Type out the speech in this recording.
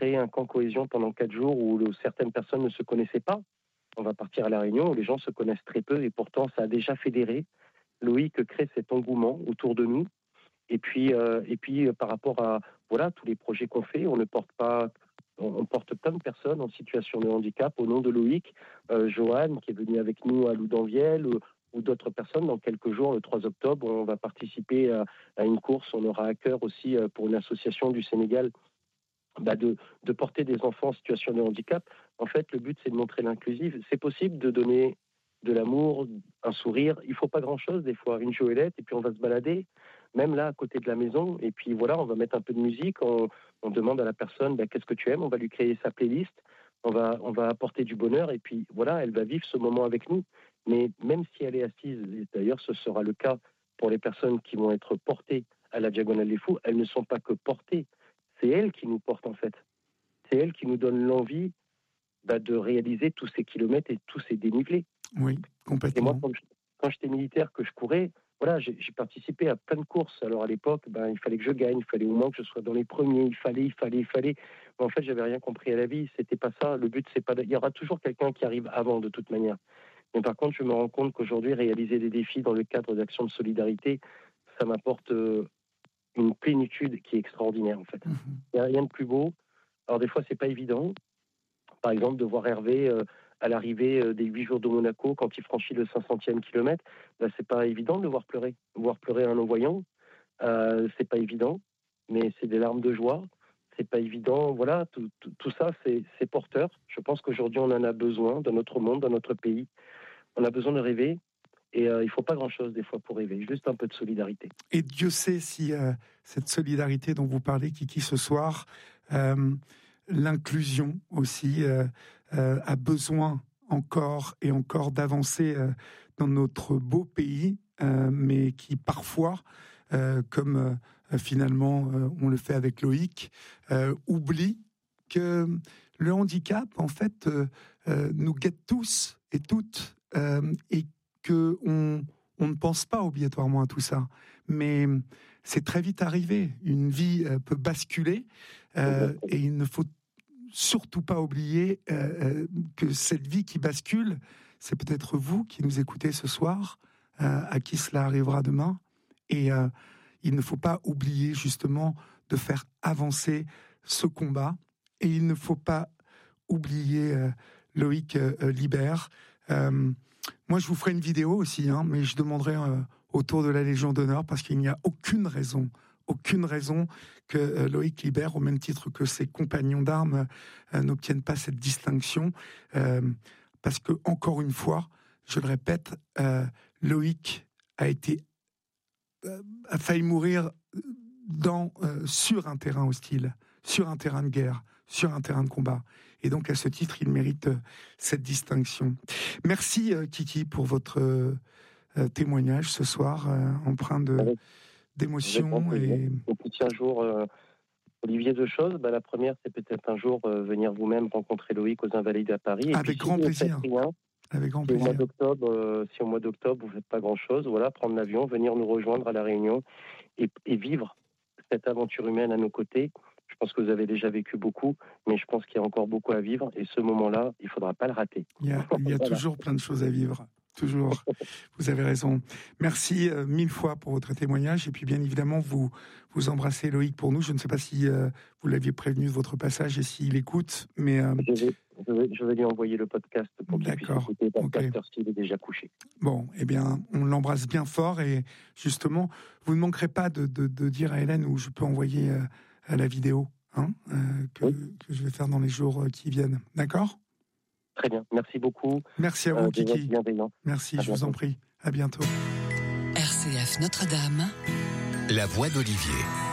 créer un camp cohésion pendant 4 jours où certaines personnes ne se connaissaient pas. On va partir à La Réunion où les gens se connaissent très peu et pourtant ça a déjà fédéré. Loïc crée cet engouement autour de nous. Et puis par rapport à tous les projets qu'on fait, on porte plein de personnes en situation de handicap au nom de Loïc. Joanne qui est venue avec nous à Loudanvielle ou d'autres personnes. Dans quelques jours, le 3 octobre, on va participer à une course. On aura à cœur aussi pour une association du Sénégal de porter des enfants en situation de handicap. En fait, le but, c'est de montrer l'inclusive. C'est possible de donner de l'amour, un sourire. Il ne faut pas grand-chose, des fois, une joëlette, et puis on va se balader, même là, à côté de la maison. Et puis voilà, on va mettre un peu de musique. On demande à la personne, qu'est-ce que tu aimes ? On va lui créer sa playlist. On va apporter du bonheur. Et puis voilà, elle va vivre ce moment avec nous. Mais même si elle est assise, et d'ailleurs, ce sera le cas pour les personnes qui vont être portées à la Diagonale des Fous, elles ne sont pas que portées. C'est elle qui nous porte, en fait. C'est elle qui nous donne l'envie de réaliser tous ces kilomètres et tous ces dénivelés. Oui, complètement. Et moi, quand j'étais militaire, que je courais, j'ai participé à plein de courses. Alors, à l'époque, il fallait que je gagne, il fallait au moins que je sois dans les premiers, il fallait. Mais en fait, j'avais rien compris à la vie. C'était pas ça. Le but, c'est pas... Il y aura toujours quelqu'un qui arrive avant, de toute manière. Mais par contre, je me rends compte qu'aujourd'hui, réaliser des défis dans le cadre d'actions de solidarité, ça m'apporte une plénitude qui est extraordinaire, en fait. Il n'y a rien de plus beau. Alors, des fois, c'est pas évident. Par exemple, de voir Hervé à l'arrivée des 8 jours de Monaco, quand il franchit le 500e kilomètre, c'est pas évident de le voir pleurer. Voir pleurer un non-voyant, c'est pas évident, mais c'est des larmes de joie. C'est pas évident. Voilà, tout ça, c'est porteur. Je pense qu'aujourd'hui, on en a besoin dans notre monde, dans notre pays. On a besoin de rêver. Et il ne faut pas grand-chose des fois pour rêver, juste un peu de solidarité. Et Dieu sait si cette solidarité dont vous parlez, Kiki, ce soir, l'inclusion aussi a besoin encore et encore d'avancer dans notre beau pays, mais qui parfois, comme finalement on le fait avec Loïc, oublie que le handicap, en fait, nous guette tous et toutes, et qu'on ne pense pas obligatoirement à tout ça. Mais c'est très vite arrivé. Une vie peut basculer et il ne faut surtout pas oublier que cette vie qui bascule, c'est peut-être vous qui nous écoutez ce soir, à qui cela arrivera demain. Et il ne faut pas oublier justement de faire avancer ce combat. Et il ne faut pas oublier Loïc Liber. Moi, je vous ferai une vidéo aussi, mais je demanderai autour de la Légion d'honneur, parce qu'il n'y a aucune raison que Loïc Liber, au même titre que ses compagnons d'armes, n'obtiennent pas cette distinction, parce que, encore une fois, je le répète, Loïc a failli mourir sur un terrain hostile, sur un terrain de guerre, sur un terrain de combat. Et donc, à ce titre, il mérite cette distinction. Merci, Kiki, pour votre témoignage ce soir, empreint d'émotion. Et puis, un jour, Olivier, deux choses. La première, c'est peut-être un jour venir vous-même rencontrer Loïc aux Invalides à Paris. Avec grand plaisir. Avec grand plaisir. Si au mois d'octobre, vous ne faites pas grand-chose, prendre l'avion, venir nous rejoindre à La Réunion et vivre cette aventure humaine à nos côtés. Je pense que vous avez déjà vécu beaucoup, mais je pense qu'il y a encore beaucoup à vivre. Et ce moment-là, il ne faudra pas le rater. Il y a toujours plein de choses à vivre. Toujours. Vous avez raison. Merci 1000 fois pour votre témoignage. Et puis, bien évidemment, vous embrassez Loïc pour nous. Je ne sais pas si vous l'aviez prévenu de votre passage et s'il écoute, mais... Je vais lui envoyer le podcast pour qu'il puisse écouter s'il est déjà couché. Bon, eh bien, on l'embrasse bien fort. Et justement, vous ne manquerez pas de dire à Hélène où je peux envoyer la vidéo que je vais faire dans les jours qui viennent. D'accord ? Très bien, merci beaucoup. Merci à vous, Kiki. Merci, je vous en prie. À bientôt. RCF Notre-Dame. La voix d'Olivier.